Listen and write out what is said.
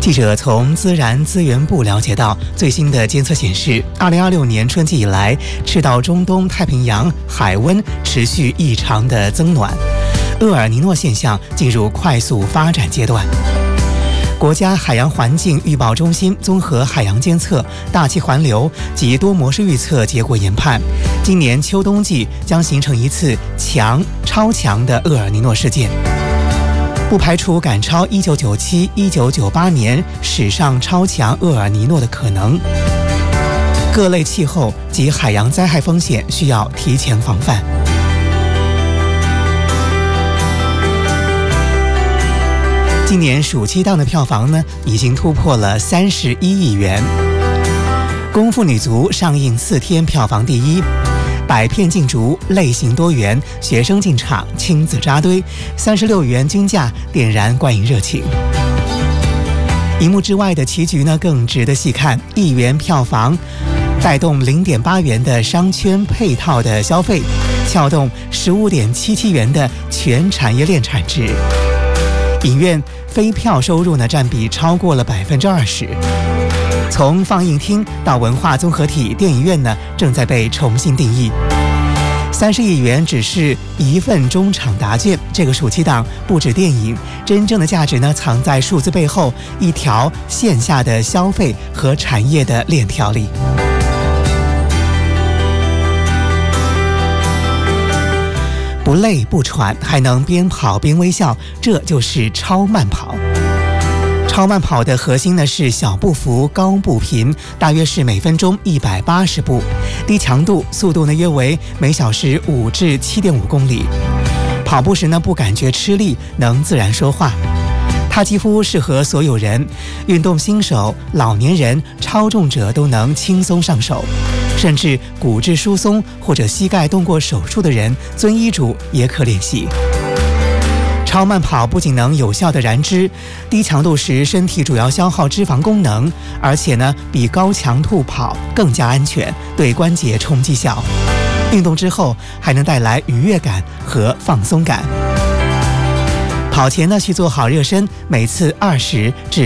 记者从自然资源部了解到，最新的监测显示，2026年春季以来，赤道中东太平洋海温持续异常的增暖，厄尔尼诺现象进入快速发展阶段。国家海洋环境预报中心综合海洋监测、大气环流及多模式预测结果研判，今年秋冬季将形成一次超强的厄尔尼诺事件，不排除赶超1997、1998年史上超强厄尔尼诺的可能。各类气候及海洋灾害风险需要提前防范。今年暑期档的票房呢，已经突破了31亿元。《功夫女足》上映4天票房第一，百片竞逐，类型多元，学生进场，亲子扎堆，36元均价点燃观影热情。荧幕之外的棋局呢，更值得细看，1元票房带动0.8元的商圈配套的消费，撬动15.77元的全产业链产值。影院非票收入呢，占比超过了20%。从放映厅到文化综合体，电影院呢正在被重新定义。30亿元只是一份中场答卷，这个暑期档不止电影，真正的价值呢藏在数字背后一条线下的消费和产业的链条里。不累不喘，还能边跑边微笑，这就是超慢跑。超慢跑的核心呢是小步幅高步频，大约是每分钟180步，低强度，速度呢约为每小时5至7.5公里。跑步时呢不感觉吃力，能自然说话。它几乎适合所有人，运动新手、老年人、超重者都能轻松上手，甚至骨质疏松或者膝盖动过手术的人遵医嘱也可练习。超慢跑不仅能有效的燃脂，低强度时身体主要消耗脂肪功能，而且呢比高强度跑更加安全，对关节冲击小。运动之后还能带来愉悦感和放松感。跑前呢去做好热身，每次20至